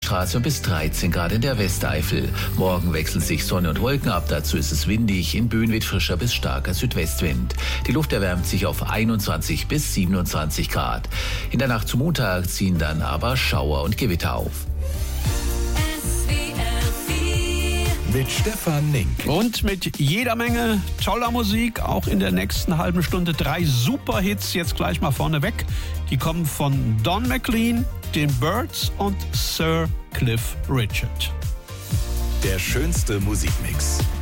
Weinstraße und bis 13 Grad in der Westeifel. Morgen wechseln sich Sonne und Wolken ab, dazu ist es windig, in Böen weht frischer bis starker Südwestwind. Die Luft erwärmt sich auf 21 bis 27 Grad. In der Nacht zum Montag ziehen dann aber Schauer und Gewitter auf. Mit Stefan Nink. Und mit jeder Menge toller Musik, auch in der nächsten halben Stunde. 3 Superhits jetzt gleich mal vorneweg. Die kommen von Don McLean, den Byrds und Sir Cliff Richard. Der schönste Musikmix.